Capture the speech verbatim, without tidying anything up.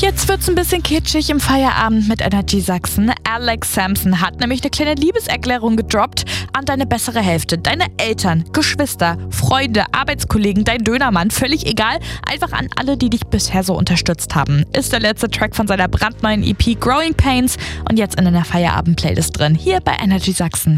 Jetzt wird's ein bisschen kitschig im Feierabend mit Energy Sachsen. Alex Sampson hat nämlich eine kleine Liebeserklärung gedroppt an deine bessere Hälfte. Deine Eltern, Geschwister, Freunde, Arbeitskollegen, dein Dönermann, völlig egal. Einfach an alle, die dich bisher so unterstützt haben. Ist der letzte Track von seiner brandneuen E P Growing Pains und jetzt in einer Feierabend-Playlist drin. Hier bei Energy Sachsen.